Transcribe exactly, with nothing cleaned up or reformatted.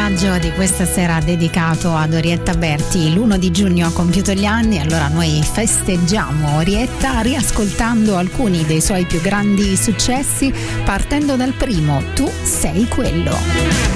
omaggio di questa sera dedicato ad Orietta Berti. L'primo di giugno ha compiuto gli anni, allora noi festeggiamo Orietta riascoltando alcuni dei suoi più grandi successi, partendo dal primo, Tu sei quello.